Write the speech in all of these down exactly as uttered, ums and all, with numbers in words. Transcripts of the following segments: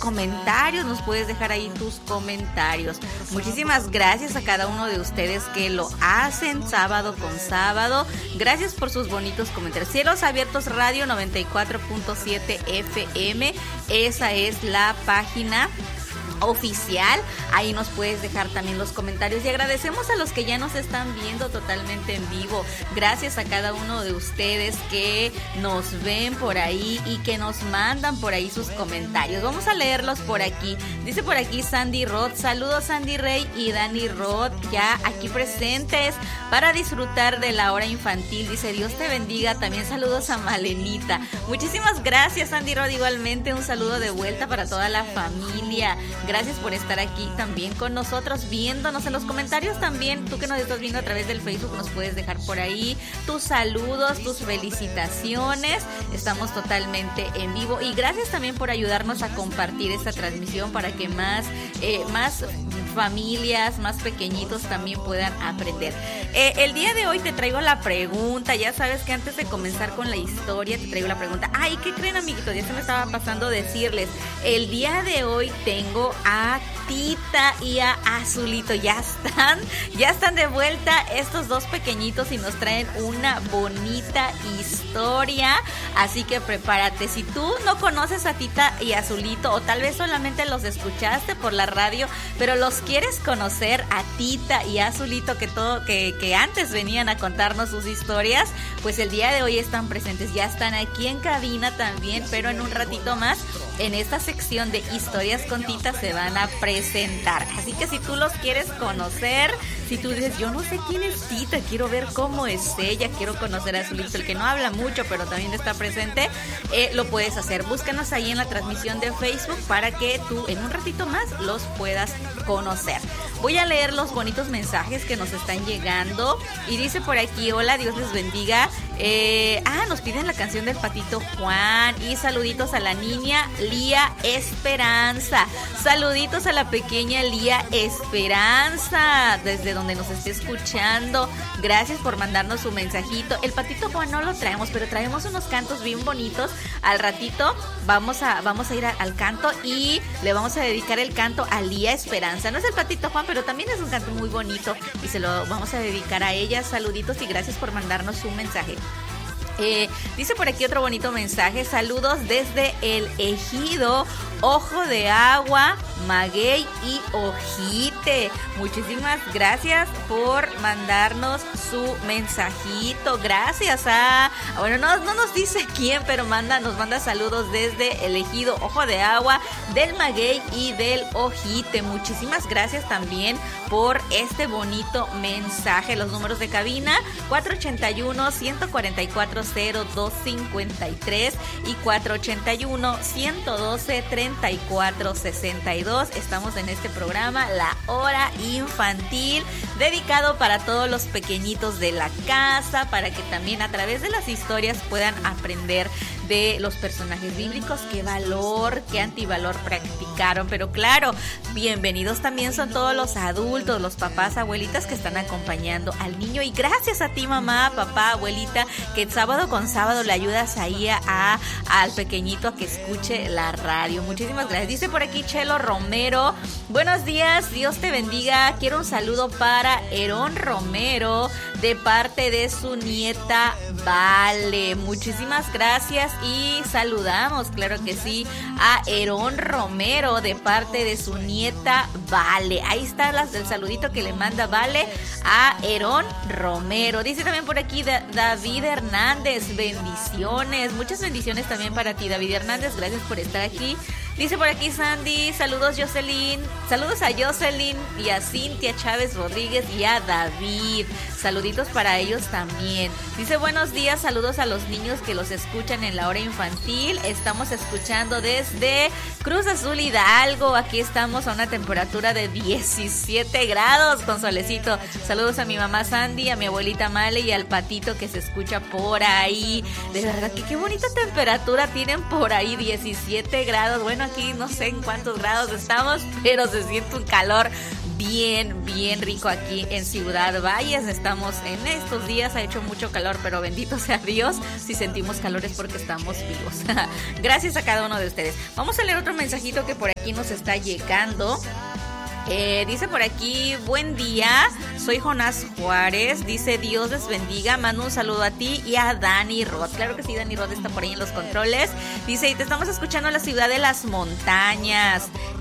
comentarios, nos puedes dejar ahí tus comentarios. Muchísimas gracias a cada uno de ustedes que lo hacen sábado con sábado. Gracias por sus bonitos comentarios. Cielos Abiertos Radio noventa y cuatro punto siete F M, esa es la página oficial, ahí nos puedes dejar también los comentarios y agradecemos a los que ya nos están viendo totalmente en vivo. Gracias a cada uno de ustedes que nos ven por ahí y que nos mandan por ahí sus comentarios. Vamos a leerlos por aquí. Dice por aquí Sandy Roth, saludos Sandy Rey y Dani Roth, ya aquí presentes para disfrutar de la hora infantil. Dice Dios te bendiga, también saludos a Malenita. Muchísimas gracias Sandy Roth, igualmente un saludo de vuelta para toda la familia. Gracias por estar aquí también con nosotros, viéndonos en los comentarios también. Tú que nos estás viendo a través del Facebook, nos puedes dejar por ahí tus saludos, tus felicitaciones. Estamos totalmente en vivo. Y gracias también por ayudarnos a compartir esta transmisión para que más, eh, más familias, más pequeñitos también puedan aprender. Eh, el día de hoy te traigo la pregunta. Ya sabes que antes de comenzar con la historia, te traigo la pregunta. Ay, ¿qué creen, amiguitos? Ya se me estaba pasando decirles. El día de hoy tengo a Tita y a Azulito. Ya están, ya están de vuelta estos dos pequeñitos y nos traen una bonita historia. Así que prepárate. Si tú no conoces a Tita y Azulito, o tal vez solamente los escuchaste por la radio, pero los quieres conocer a Tita y a Azulito, que todo, que, que antes venían a contarnos sus historias, pues el día de hoy están presentes. Ya están aquí en cabina también, pero en un ratito más, en esta sección de historias con Tita, se van a presentar. Así que si tú los quieres conocer, si tú dices, yo no sé quién es Tita, quiero ver cómo es ella, quiero conocer a Azulito, el que no habla mucho, pero también está presente, eh, lo puedes hacer. Búscanos ahí en la transmisión de Facebook para que tú en un ratito más los puedas conocer. Voy a leer los bonitos mensajes que nos están llegando. Y dice por aquí, hola, Dios les bendiga. Eh, ah, nos piden la canción del Patito Juan. Y saluditos a la niña Lía Esperanza. Saluditos a la pequeña Lía Esperanza, desde donde nos esté escuchando. Gracias por mandarnos su mensajito. El Patito Juan no lo traemos, pero traemos unos cantos bien bonitos. Al ratito vamos a, vamos a ir a, al canto y le vamos a dedicar el canto a Lía Esperanza. No es el Patito Juan, pero también es un canto muy bonito y se lo vamos a dedicar a ella. Saluditos y gracias por mandarnos un mensaje. Eh, dice por aquí otro bonito mensaje. Saludos desde el Ejido, Ojo de Agua, Maguey y Ojite. Muchísimas gracias por mandarnos su mensajito. Gracias a... Bueno, no, no nos dice quién, pero manda, nos manda saludos desde el Ejido, Ojo de Agua, del Maguey y del Ojite. Muchísimas gracias también por este bonito mensaje. Los números de cabina cuatro ochenta y uno, ciento cuarenta y cuatro, cero dos cincuenta y tres y cuatro ochenta y uno, ciento doce, treinta y cuatro sesenta y dos. Estamos en este programa La Hora Infantil, dedicado para todos los pequeñitos de la casa, para que también a través de las historias puedan aprender de los personajes bíblicos, qué valor, qué antivalor practicaron. Pero claro, bienvenidos también son todos los adultos, los papás, abuelitas que están acompañando al niño. Y gracias a ti, mamá, papá, abuelita, que sábado con sábado le ayudas ahí a, a al pequeñito a que escuche la radio. Muchísimas gracias. Dice por aquí Chelo Romero, buenos días, Dios te bendiga. Quiero un saludo para Herón Romero de parte de su nieta Vale. Muchísimas gracias y saludamos, claro que sí, a Herón Romero de parte de su nieta Vale. Ahí está las, el saludito que le manda Vale a Herón Romero. Dice también por aquí da, David Hernández, bendiciones, muchas bendiciones también para ti, David Hernández, gracias por estar aquí. Dice por aquí Sandy, saludos Jocelyn, saludos a Jocelyn y a Cintia Chávez Rodríguez y a David, saluditos para ellos también. Dice buenos días, saludos a los niños que los escuchan en la hora infantil. Estamos escuchando desde Cruz Azul Hidalgo, aquí estamos a una temperatura de diecisiete grados con solecito. Saludos a mi mamá Sandy, a mi abuelita Male y al Patito que se escucha por ahí. De verdad que qué bonita temperatura tienen por ahí, diecisiete grados. Bueno, aquí no sé en cuántos grados estamos, pero se siente un calor bien, bien rico aquí en Ciudad Valles. Estamos en estos días, ha hecho mucho calor, pero bendito sea Dios, si sentimos calor es porque estamos vivos. Gracias a cada uno de ustedes. Vamos a leer otro mensajito que por aquí nos está llegando. Eh, dice por aquí, buen día, soy Jonás Juárez, dice Dios les bendiga, mando un saludo a ti y a Dani Rod. Claro que sí, Dani Rod está por ahí en los controles. Dice, y te estamos escuchando en la ciudad de las montañas.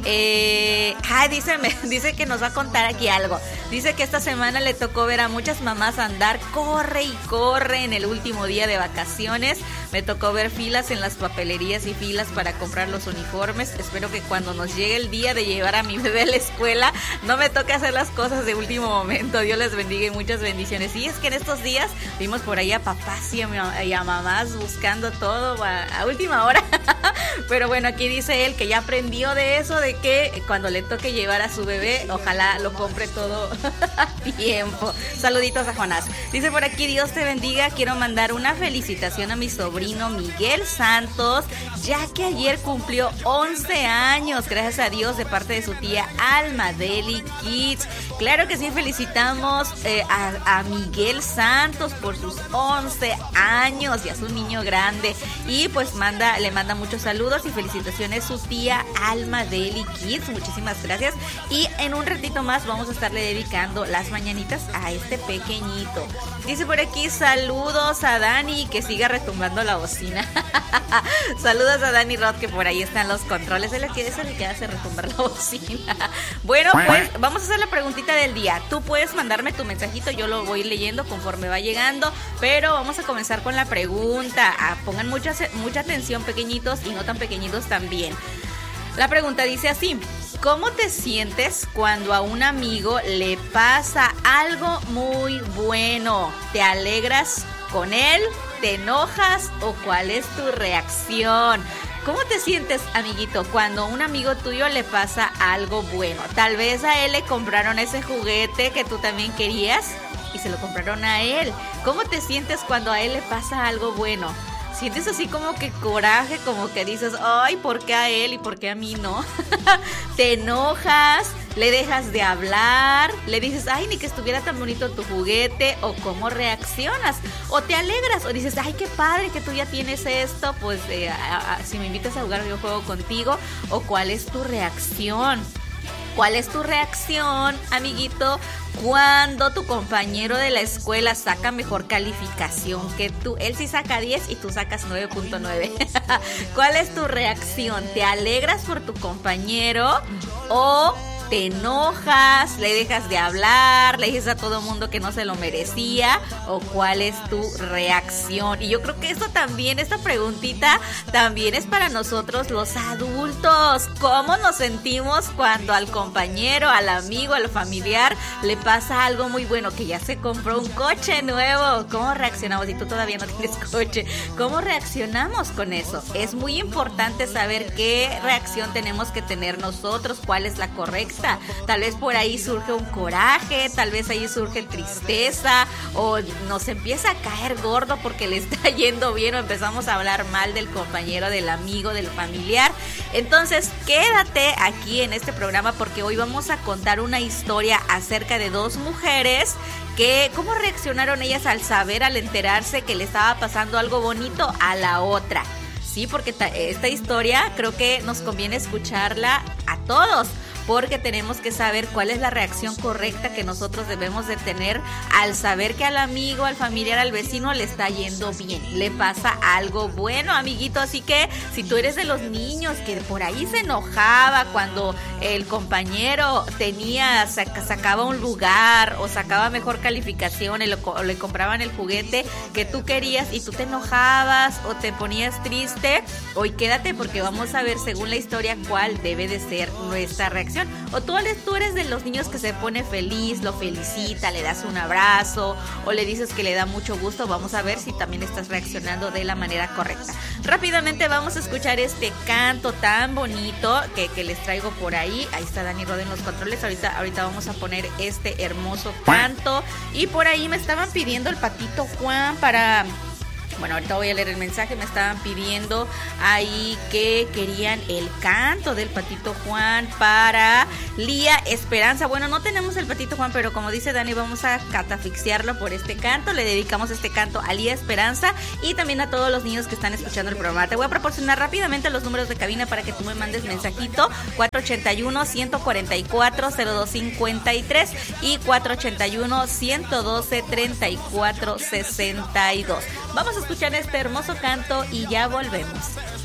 Eh, ah, dice, me, dice que nos va a contar aquí algo. Dice que esta semana le tocó ver a muchas mamás andar, corre y corre en el último día de vacaciones. Me tocó ver filas en las papelerías y filas para comprar los uniformes. Espero que cuando nos llegue el día de llevar a mi bebé a la escuela no me toque hacer las cosas de último momento. Dios les bendiga y muchas bendiciones. Y es que en estos días vimos por ahí a papás y a, y a mamás buscando todo a, a última hora. Pero bueno, aquí dice él que ya aprendió de eso, de que cuando le toque llevar a su bebé, ojalá lo compre todo a tiempo. Saluditos a Jonás. Dice por aquí, Dios te bendiga, quiero mandar una felicitación a mi sobrino Miguel Santos, ya que ayer cumplió once años, gracias a Dios, de parte de su tía Alma Deli Kids. Claro que sí, felicitamos eh, a, a Miguel Santos por sus once años, ya es un niño grande. Y pues manda, le manda muchos saludos y felicitaciones su tía Alma Deli Kids. Muchísimas gracias. Y en un ratito más vamos a estarle dedicando las mañanitas a este pequeñito. Dice por aquí, saludos a Dani, que siga retumbando la bocina. Saludos a Dani Rod, que por ahí están los controles. Es el que, es el que hace retumbar la bocina. Bueno, pues vamos a hacer la preguntita del día. Tú puedes mandarme tu mensajito, yo lo voy leyendo conforme va llegando, pero vamos a comenzar con la pregunta. Ah, pongan mucha, mucha atención, pequeñitos y no tan pequeñitos también. La pregunta dice así: ¿cómo te sientes cuando a un amigo le pasa algo muy bueno? ¿Te alegras con él? ¿Te enojas? ¿O cuál es tu reacción? ¿Cómo te sientes, amiguito, cuando a un amigo tuyo le pasa algo bueno? Tal vez a él le compraron ese juguete que tú también querías y se lo compraron a él. ¿Cómo te sientes cuando a él le pasa algo bueno? ¿Sientes así como que coraje, como que dices, ay, ¿por qué a él y por qué a mí no? ¿Te enojas? ¿Le dejas de hablar? ¿Le dices, ay, ni que estuviera tan bonito tu juguete? ¿O cómo reaccionas? ¿O te alegras? ¿O dices, ay, qué padre que tú ya tienes esto? Pues eh, a, a, si me invitas a jugar yo juego contigo. ¿O cuál es tu reacción? ¿Cuál es tu reacción, amiguito, cuando tu compañero de la escuela saca mejor calificación que tú? Él sí saca diez y tú sacas nueve punto nueve. ¿Cuál es tu reacción? ¿Te alegras por tu compañero o te enojas, le dejas de hablar, le dices a todo mundo que no se lo merecía? ¿O cuál es tu reacción? Y yo creo que esto también, esta preguntita también es para nosotros los adultos. ¿Cómo nos sentimos cuando al compañero, al amigo, al familiar le pasa algo muy bueno? Que ya se compró un coche nuevo. ¿Cómo reaccionamos? Si tú todavía no tienes coche, ¿cómo reaccionamos con eso? Es muy importante saber qué reacción tenemos que tener nosotros, cuál es la correcta. Tal vez por ahí surge un coraje, tal vez ahí surge tristeza, o nos empieza a caer gordo porque le está yendo bien, o empezamos a hablar mal del compañero, del amigo, del familiar. Entonces quédate aquí en este programa, porque hoy vamos a contar una historia acerca de dos mujeres que cómo reaccionaron ellas al saber, al enterarse que le estaba pasando algo bonito a la otra. Sí, porque ta- esta historia creo que nos conviene escucharla a todos, porque tenemos que saber cuál es la reacción correcta que nosotros debemos de tener al saber que al amigo, al familiar, al vecino le está yendo bien, le pasa algo bueno, amiguito. Así que si tú eres de los niños que por ahí se enojaba cuando el compañero tenía, sac- sacaba un lugar o sacaba mejor calificación, o, o le compraban el juguete que tú querías y tú te enojabas o te ponías triste, hoy quédate, porque vamos a ver según la historia cuál debe de ser nuestra reacción. O tú eres, tú eres de los niños que se pone feliz, lo felicita, le das un abrazo o le dices que le da mucho gusto. Vamos a ver si también estás reaccionando de la manera correcta. Rápidamente vamos a escuchar este canto tan bonito que, que les traigo por ahí. Ahí está Dani Rod en los controles. Ahorita, ahorita vamos a poner este hermoso canto. Y por ahí me estaban pidiendo el Patito Juan para Bueno, ahorita voy a leer el mensaje. Me estaban pidiendo ahí que querían el canto del Patito Juan para Lía Esperanza. Bueno, no tenemos el Patito Juan, pero como dice Dani, vamos a catafixiarlo por este canto. Le dedicamos este canto a Lía Esperanza y también a todos los niños que están escuchando el programa. Te voy a proporcionar rápidamente los números de cabina para que tú me mandes mensajito. cuatro ochenta y uno, ciento cuarenta y cuatro, cero dos cincuenta y tres y cuatro ochenta y uno, ciento doce, treinta y cuatro sesenta y dos. Vamos a escuchar este hermoso canto y ya volvemos.